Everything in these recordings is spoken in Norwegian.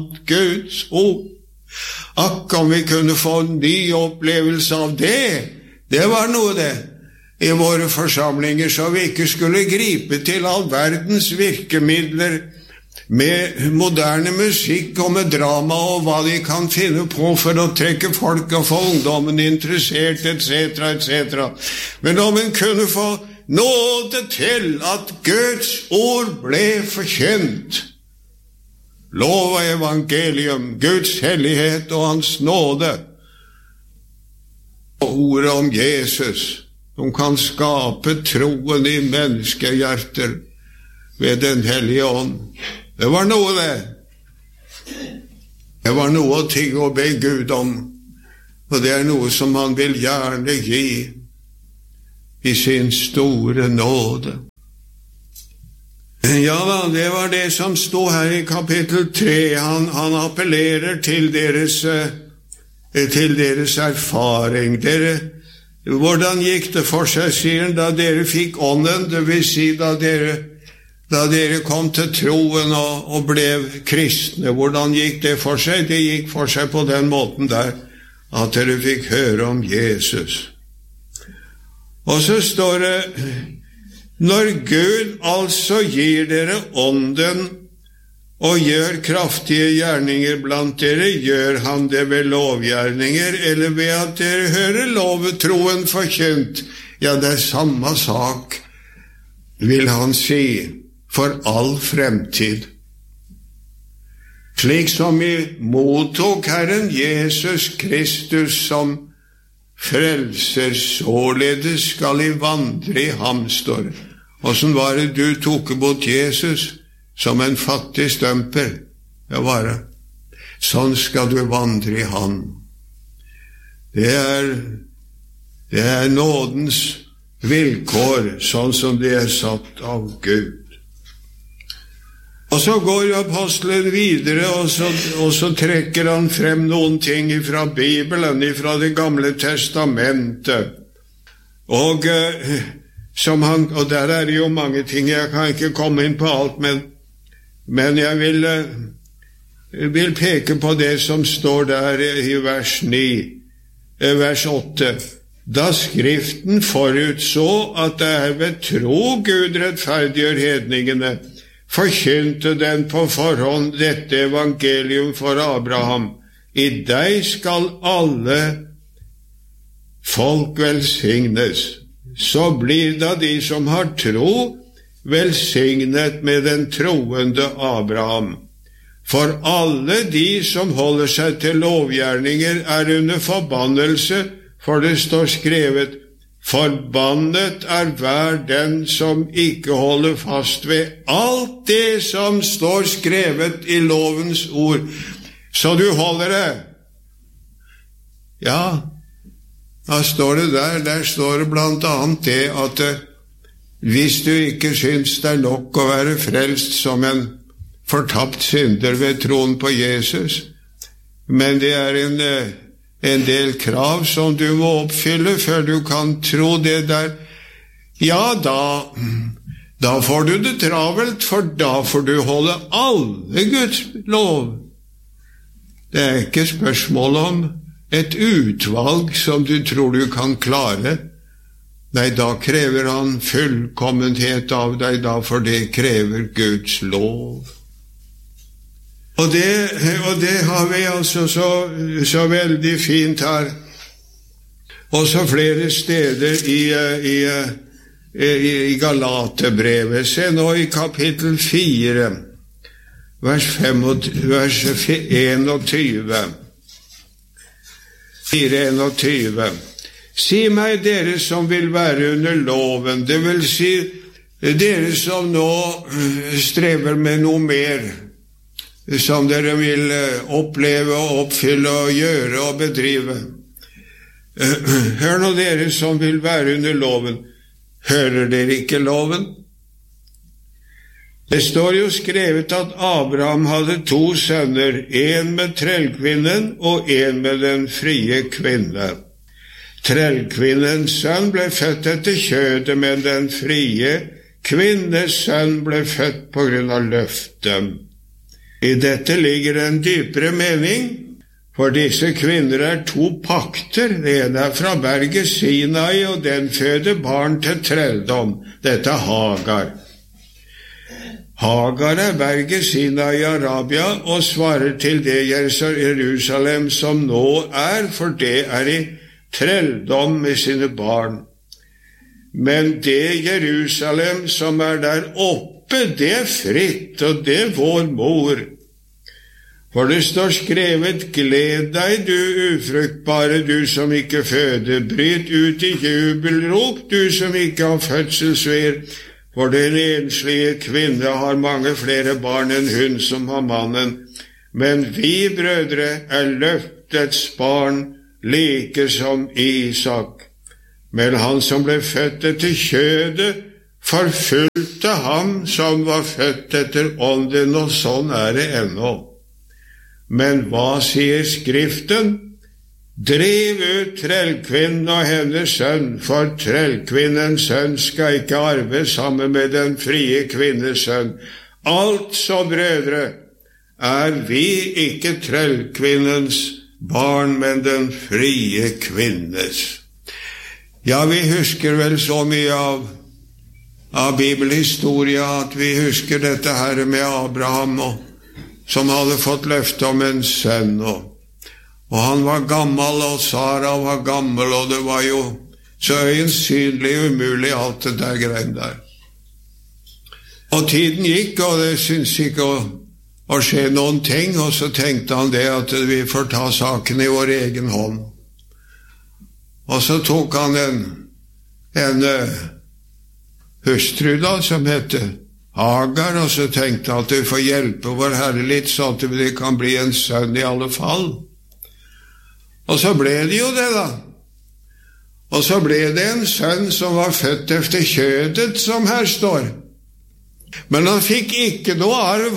Guds ord. Akk om vi kunne få en ny opplevelse av det. Det var noe det. I våre forsamlinger, så vi ikke skulle gripe til all verdens virkemidler med moderne musikk og med drama og hva de kan finne på for å trekke folk og få ungdommen interessert, etc., etc. Men om en kunne få nåde til at Guds ord ble forkynt, lov og evangelium, Guds hellighet og hans nåde, og ordet om Jesus, som kan skape troen i menneskehjerter ved den hellige ånd. Det var noe det. Det var noe å tigge og be Gud om, og det er noe som han vil gjerne gi i sin store nåde. Ja, det var det som stod her i kapittel 3. Han appellerer til deres erfaring. Hvordan gikk det for seg, sier han, da dere fikk ånden, det vil si da dere kom til troen og ble kristne? Hvordan gikk det for seg? Det gikk for seg på den måten der, at dere fikk høre om Jesus. Og så står det, når Gud altså gir dere ånden og gjør kraftige gjerninger blant dere, gjør han det ved lovgjerninger, eller ved at dere hører lovetroen forkynt? Ja, det er samme sak, vil han si, for all fremtid. Slik som vi mottok Herren Jesus Kristus som frelser, således skal I vandre I ham, står det. Hvordan var det du tok imot Jesus? Som en fattig stømper. Ja, bare. Sånn skal du vandre I han. Det er nådens vilkår, sånn som det er satt av Gud. Og så går apostelen videre, og så trekker han frem noen ting fra Bibelen, fra det gamle testamentet. Og der er det jo mange ting, jeg kan ikke komme inn på alt, men jeg vil peke på det som står der i vers 8. Da Skriften forutså at det er ved tro Gud rettferdiggjør hedningene, forkynte den på forhånd dette evangelium for Abraham. I deg skal alle folk velsignes. Så blir da de som har tro velsignet med den troende Abraham. For alle de som holder seg til lovgjerninger er under forbannelse, for det står skrevet, forbannet er hver den som ikke holder fast ved alt det som står skrevet i lovens ord. Så du holder det? Ja, da står det der står det blant annet det at hvis du ikke syns det er nok å være frelst som en fortapt synder ved troen på Jesus, men det er en del krav som du må oppfylle før du kan tro det der, ja, da får du det travelt, for da får du holde alle Guds lov. Det er ikke spørsmål om et utvalg som du tror du kan klare. Nei, da krever han fullkommenhet av deg, for det krever Guds lov. Og det har vi altså så veldig fint her. Og så flere steder i Galaterbrevet. Se nå i kapittel 4, vers 21. 4:21. Si meg dere som vil være under loven, det vil si dere som nå strever med noe mer, som dere vil oppleve og oppfylle og gjøre og bedrive. Hør nå dere som vil være under loven, hører dere ikke loven? Det står jo skrevet at Abraham hadde 2 sønner, en med trellkvinnen og en med den frie kvinne. Trellkvinnens sønn ble født etter kjødet, men den frie kvinnes sønn ble født på grunn av løftet. I dette ligger en dypere mening, for disse kvinner 2 pakter. Det ene fra berget Sinai, og den føder barn til trelldom. Dette Hagar. Hagar berget Sinai i Arabia, og svarer til det Jerusalem som nå for det i trelldom med sine barn. Men det Jerusalem som der oppe, det fritt, og det vår mor. For det står skrevet, gled deg, du ufruktbare, du som ikke føder, bryt ut i jubelrop, du som ikke har fødselsvir, for den enslige kvinne har mange flere barn enn hun som har mannen. Men vi, brødre, løftets barn, like som Isak. Men han som ble født etter kjødet, forfulgte ham som var født etter ånden, og sånn det ennå. Men hva sier Skriften? Driv ut trellkvinnen og hennes sønn, for trellkvinnens sønn skal ikke arve sammen med den frie kvinnes sønn. Altså, brødre, vi ikke trellkvinnens barn, men den frie kvinnes. Ja, vi husker vel så mye av bibelhistoria at vi husker dette her med Abraham, som hadde fått løfte om en sønn, og han var gammel, og Sara var gammel, og det var jo så øyensynlig umulig alt det der greien der. Og tiden gikk, og det syntes ikke å skje noen ting, og så tenkte han det at vi får ta saken i vår egen hånd. Og så tok han en hustru da, som heter Hagar, og så tenkte han at vi får hjelpe vår Herre litt, så at det kan bli en sønn i alle fall. Og så ble det jo det da. Og så ble det en sønn som var født efter kjødet, som her står. Men han fikk ikke noe arv,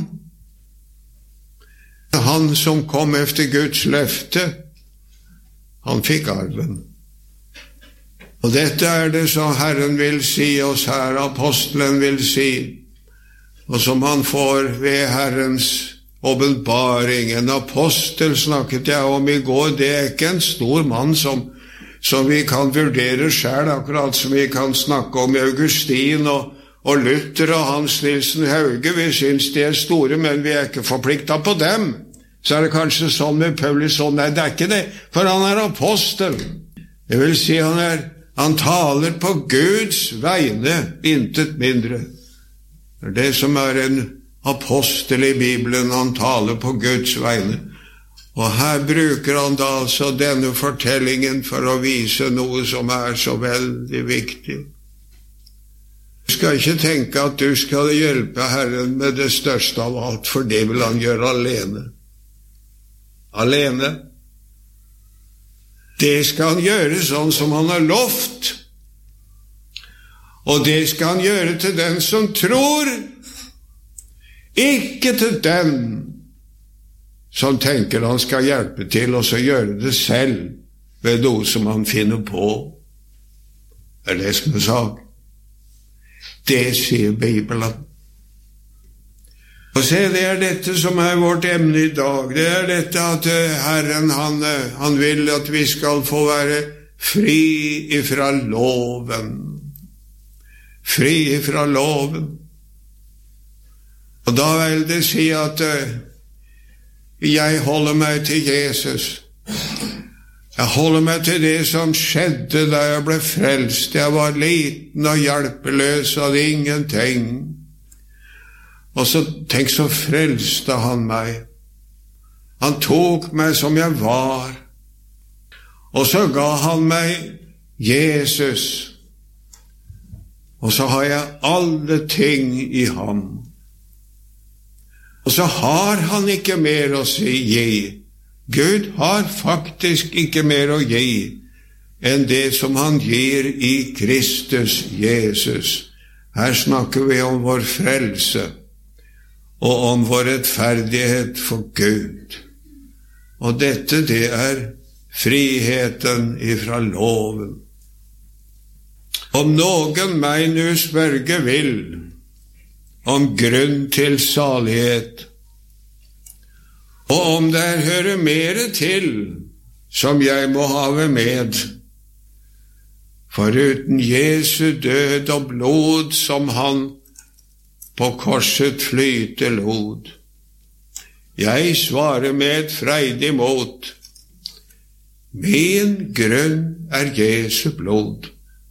han som kom efter Guds løfte. Han fikk arven. Og dette det som Herren vil si oss her, apostelen vil si, og som han får ved Herrens åpenbaring. En apostel snakket jeg om i går, det ikke en stor mann som vi kan vurdere selv, akkurat som vi kan snakke om Augustin og Luther og Hans Nilsen Hauge. Vi synes de store, men vi ikke forpliktet på dem. Så det kanskje sånn med Paulus, sånn, nei, det ikke det, for han apostel. Det vil si han taler på Guds vegne, intet mindre. Det som en apostel i Bibelen, han taler på Guds vegne. Og her bruker han da altså denne fortellingen for å vise noe som så veldig viktig. Du skal ikke tenke at du skal hjelpe Herren med det største av alt, for det vil han gjøre alene. Alene. Det skal han gjøre sånn som han har lovt. Og det skal han gjøre til den som tror, ikke til den som tenker han skal hjelpe til, og så gjøre det selv ved noe som han finner på. Det som sak. Det sier Bibelen. Og se, det dette som vårt emne i dag. Det dette at Herren, han vil at vi skal få være fri ifra loven. Fri ifra loven. Og da vil det si at jeg holder meg til Jesus. Jeg holder meg til det som skjedde da jeg ble frelst. Jeg var liten og hjelpeløs, hadde ingenting. Og så tenk, så frelste han meg. Han tok meg som jeg var. Og så ga han meg Jesus. Og så har jeg alle ting i ham. Og så har han ikke mer å gi. Gud har faktisk ikke mer å gi enn det som han gir i Kristus Jesus. Her snakker vi om vår frelse og om vår rettferdighet for Gud. Og dette, det friheten ifra loven. Om noen meg nu spørge vil om grunn til salighet, Og om der hører mere til, som jeg må have med, foruten Jesu død og blod, som han på korset flyte lod. Jeg svarer med et freidig mot, min grunn Jesu blod.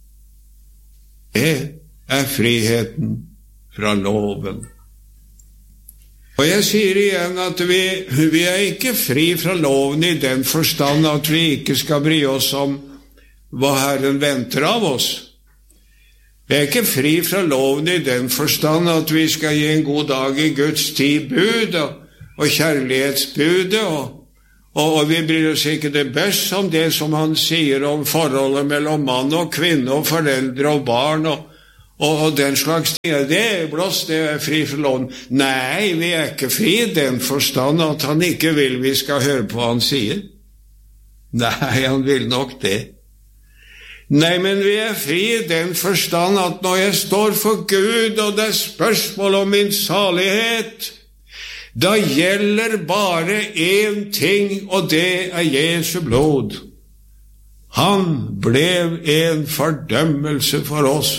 Det friheten fra loven. Og jeg sier igjen at vi ikke fri fra loven i den forstand at vi ikke skal bry oss om hva Herren venter av oss. Vi ikke fri fra loven i den forstand at vi skal gi en god dag i Guds bud og kjærlighetsbudet, og vi bryr oss ikke det best om det som han sier om forholdet mellom mann og kvinne og foreldre og barn og den slags ting. Det blåst, det fri fra loven. Nei, vi ikke fri i den forstand at han ikke vil vi skal høre på hva han sier. Nei, han vil nok det. Nei, men vi fri i den forstand at når jeg står for Gud, og det spørsmål om min salighet, da gjelder bare en ting, og det Jesu blod. Han blev en fordømmelse for oss,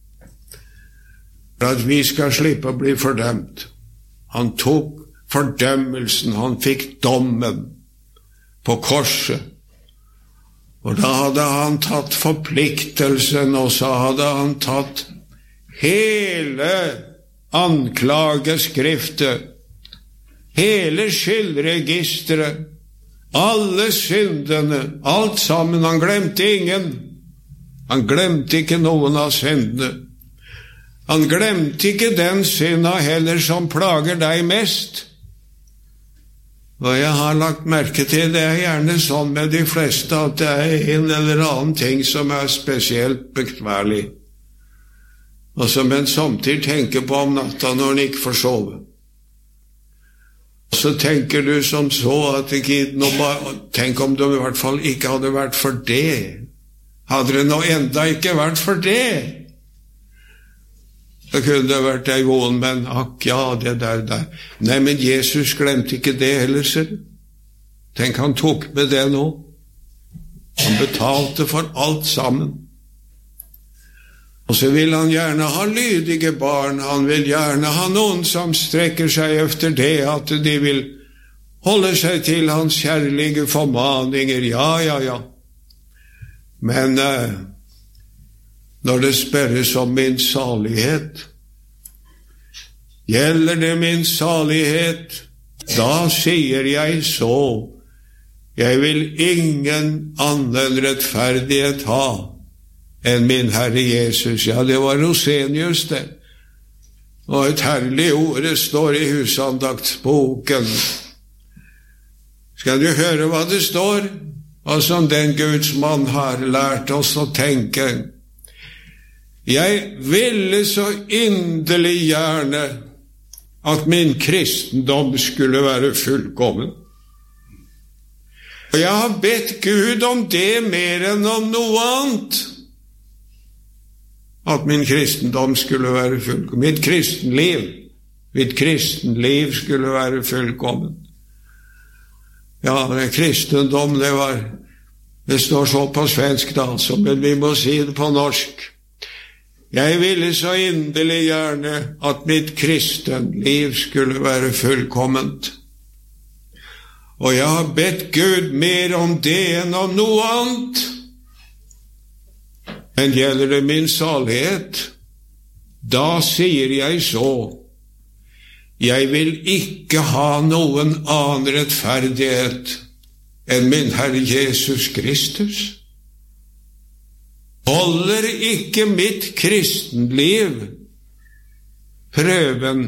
for at vi skal slippe å bli fordømt. Han tok fordømmelsen, han fikk dommen på korset. Og da hadde han tatt forpliktelsen, og så hadde han tatt hele anklageskriftet, hele skyldregisteret, alle syndene, alt sammen. Han glemte ingen. Han glemte ikke noen av syndene. Han glemte ikke den synda heller som plager deg mest. Og jeg har lagt merke til, det gjerne sånn med de fleste, at det en eller annen ting som spesielt bekværlig, og som en samtidig tenker på om natta når en ikke får sove. Og så tenker du som så at tenk om det i hvert fall ikke hadde vært for det. Hadde det nå enda ikke vært for det, så kunne det vært ei vond, men akk ja, det der. Nei, men Jesus glemte ikke det heller, ser du. Tenk, han tok med det nå. Han betalte for alt sammen. Og så vil han gjerne ha lydige barn, han vil gjerne ha noen som strekker seg efter det, at de vil holde seg til hans kjærlige formaninger, ja. Men når det spørres om min salighet, gjelder det min salighet, da sier jeg så, jeg vil ingen annen rettferdighet ha enn min Herre Jesus. Ja, det var Rosenius det. Og et herlig ord står i husandaktsboken. Skal du høre hva det står? Og som den Guds mann har lært oss å tenke. Jeg ville så inderlig gjerne at min kristendom skulle være fullkommen. Og jeg har bedt Gud om det mer enn om noe annet. At min kristendom skulle være fullkommen. Mitt kristenliv skulle være fullkommen. Ja, kristendom, det står så på svensk da, men vi må si det på norsk. Jeg ville så inderlig gjerne at mitt kristenliv skulle være fullkomment. Og jeg har bedt Gud mer om det enn om noe annet. Men gjelder det min salighet, da sier jeg så, jeg vil ikke ha noen annen rettferdighet enn min Herre Jesus Kristus. Holder ikke mitt kristenliv prøven,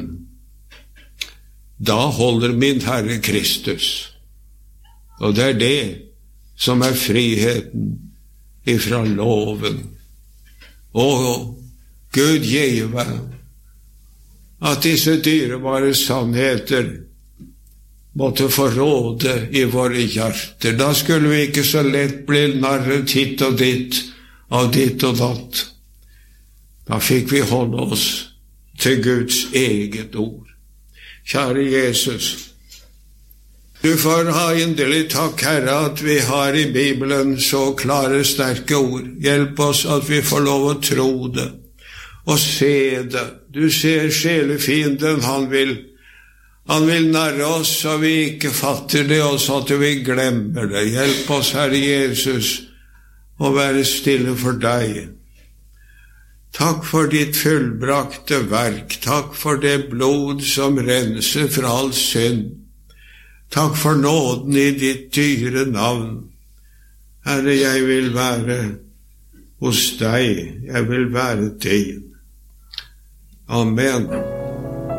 da holder min Herre Kristus. Og det det som friheten ifra loven. Og Gud give at disse dyrebare sannheter måtte få råde i våre hjerter. Da skulle vi ikke så lett bli narret hit og dit, av ditt og datt. Da fikk vi holde oss til Guds eget ord. Kjære Jesus, Du får ha inderlig takk, Herre, at vi har i Bibelen så klare, sterke ord. Hjelp oss at vi får lov å tro det og se det. Du ser sjelefienden, han vil narre oss så vi ikke fatter det, og så at vi glemmer det. Hjelp oss, Herre Jesus, å være stille for deg. Takk for ditt fullbrakte verk. Takk for det blod som renser fra all synd. Takk for nåden i ditt dyre navn. Herre, jeg vil være hos deg. Jeg vil være din. Amen.